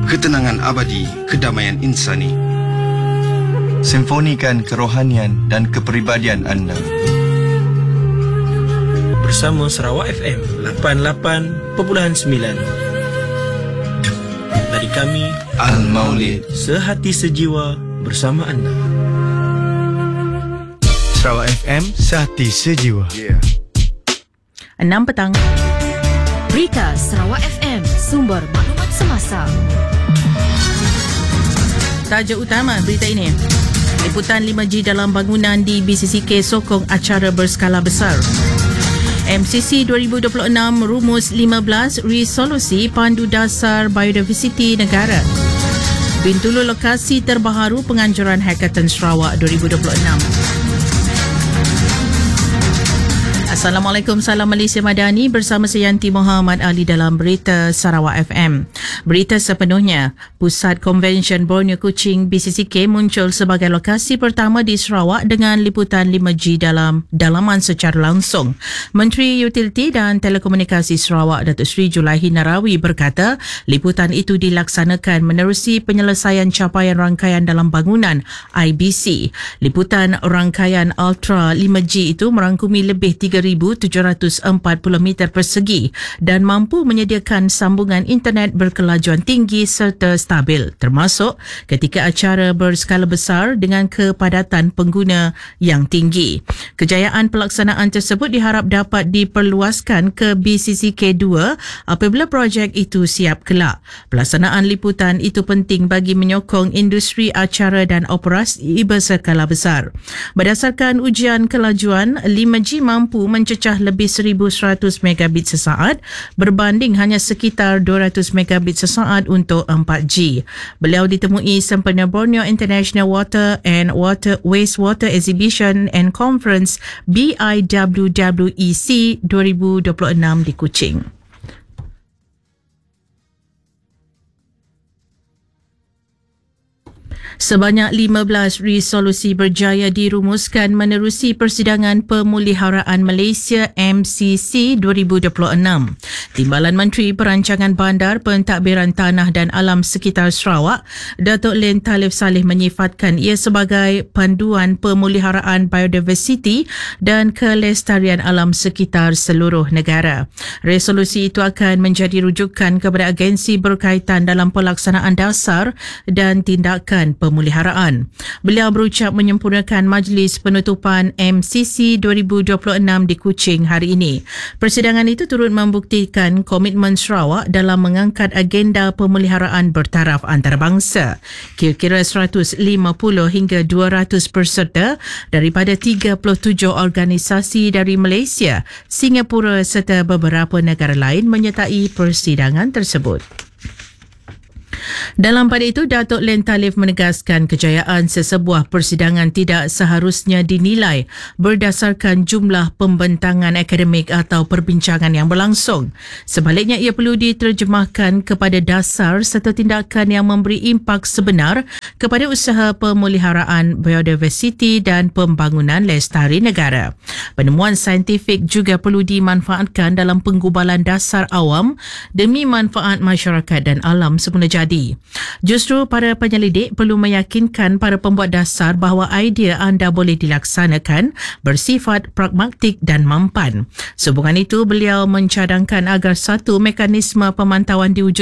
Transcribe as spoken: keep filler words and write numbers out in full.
ketenangan abadi, kedamaian insani. Simfonikan kerohanian dan kepribadian anda bersama Sarawak F M lapan puluh lapan perpuluhan sembilan. Dari kami Al-Maulid, sehati sejiwa bersama anda. Sarawak F M, sehati sejiwa. Yeah. enam petang. Berita Sarawak F M, sumber maklumat semasa. Tajuk utama berita ini. Liputan lima G dalam bangunan di B C C K sokong acara berskala besar. M C C dua ribu dua puluh enam rumus lima belas resolusi pandu dasar biodiversiti negara. Bintulu lokasi terbaharu penganjuran Hackathon Sarawak dua ribu dua puluh enam. Assalamualaikum, salam Malaysia Madani, bersama saya Yanti Muhammad Ali dalam Berita Sarawak F M. Berita sepenuhnya. Pusat Konvensyen Borneo Kuching B C C K muncul sebagai lokasi pertama di Sarawak dengan liputan lima G dalam dalaman secara langsung. Menteri Utiliti dan Telekomunikasi Sarawak Datuk Seri Julaihi Narawi berkata, liputan itu dilaksanakan menerusi penyelesaian capaian rangkaian dalam bangunan I B C. Liputan rangkaian Ultra lima G itu merangkumi lebih tiga ribu tujuh ratus empat puluh meter persegi dan mampu menyediakan sambungan internet berkelajuan tinggi serta stabil, termasuk ketika acara berskala besar dengan kepadatan pengguna yang tinggi. Kejayaan pelaksanaan tersebut diharap dapat diperluaskan ke B C C K dua apabila projek itu siap kelak. Pelaksanaan liputan itu penting bagi menyokong industri acara dan operasi berskala besar. Berdasarkan ujian kelajuan, lima G mampu mencecah lebih seribu seratus megabit sesaat berbanding hanya sekitar dua ratus megabit sesaat untuk empat G. Beliau ditemui sempena Borneo International Water and Water Wastewater Exhibition and Conference B I W W E C dua ribu dua puluh enam di Kuching. Sebanyak lima belas resolusi berjaya dirumuskan menerusi Persidangan Pemeliharaan Malaysia M C C dua ribu dua puluh enam. Timbalan Menteri Perancangan Bandar, Pentadbiran Tanah dan Alam Sekitar Sarawak, Datuk Len Talib Saleh menyifatkan ia sebagai panduan pemeliharaan biodiversiti dan kelestarian alam sekitar seluruh negara. Resolusi itu akan menjadi rujukan kepada agensi berkaitan dalam pelaksanaan dasar dan tindakan pemeliharaan. Beliau berucap menyempurnakan majlis penutupan M C C dua ribu dua puluh enam di Kuching hari ini. Persidangan itu turut membuktikan komitmen Sarawak dalam mengangkat agenda pemeliharaan bertaraf antarabangsa. Kira-kira seratus lima puluh hingga dua ratus peserta daripada tiga puluh tujuh organisasi dari Malaysia, Singapura serta beberapa negara lain menyertai persidangan tersebut. Dalam pada itu, Datuk Len Talib menegaskan kejayaan sesebuah persidangan tidak seharusnya dinilai berdasarkan jumlah pembentangan akademik atau perbincangan yang berlangsung. Sebaliknya, ia perlu diterjemahkan kepada dasar serta tindakan yang memberi impak sebenar kepada usaha pemeliharaan biodiversiti dan pembangunan lestari negara. Penemuan saintifik juga perlu dimanfaatkan dalam penggubalan dasar awam demi manfaat masyarakat dan alam semula jadi. Justru para penyelidik perlu meyakinkan para pembuat dasar bahawa idea anda boleh dilaksanakan bersifat pragmatik dan mampan. Sehubungan itu, beliau mencadangkan agar satu mekanisme pemantauan diwujudkan